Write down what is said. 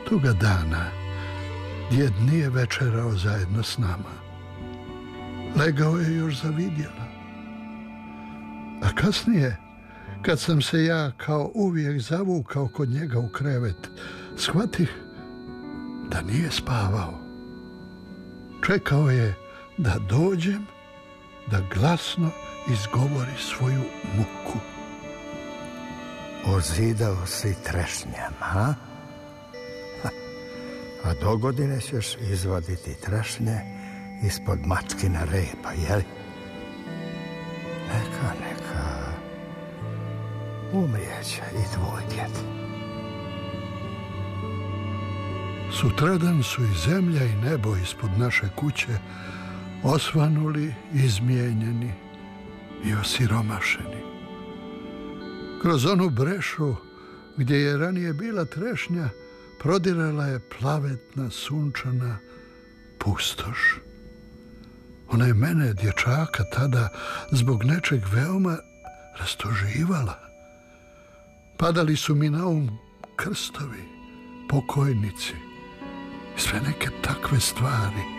Toga dana djed nije večerao zajedno s nama. Legao je još zavidjela. A kasnije, kad sam se ja kao uvijek zavukao kod njega u krevet, shvatih da nije spavao. Čekao je da dođem, da glasno izgovori svoju muku. Ozidao si trešnjem, ha? A dogodine ćeš izvaditi trešnje ispod mačkina repa, jel? Neka. Umrijeće i tvoj djed. Sutradan su i zemlja i nebo ispod naše kuće osvanuli, izmijenjeni i osiromašeni. Kroz onu brešu gdje je ranije bila trešnja prodirala je plavetna, sunčana pustoš. Ona je mene, dječaka, tada zbog nečeg veoma rastoživala. Padali su mi na krstovi, pokojnici i sve neke takve stvari.